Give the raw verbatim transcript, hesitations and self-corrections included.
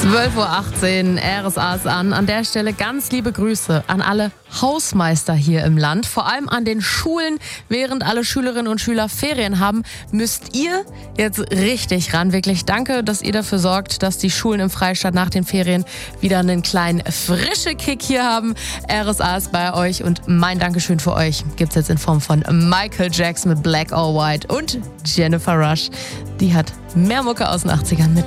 zwölf Uhr achtzehn, R S A ist an. An der Stelle ganz liebe Grüße an alle Hausmeister hier im Land. Vor allem an den Schulen. Während alle Schülerinnen und Schüler Ferien haben, müsst ihr jetzt richtig ran. Wirklich danke, dass ihr dafür sorgt, dass die Schulen im Freistaat nach den Ferien wieder einen kleinen frische Kick hier haben. R S A ist bei euch und mein Dankeschön für euch gibt's jetzt in Form von Michael Jackson mit Black or White und Jennifer Rush. Die hat mehr Mucke aus den achtzigern mit